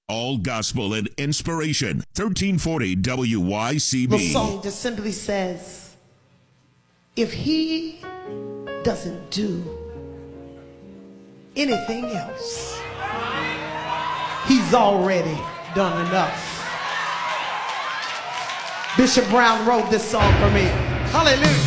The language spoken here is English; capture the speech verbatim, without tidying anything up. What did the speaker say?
All gospel and inspiration. thirteen forty W Y C B. The song just simply says, if he doesn't do anything else, he's already done enough. Bishop Brown wrote this song for me. Hallelujah.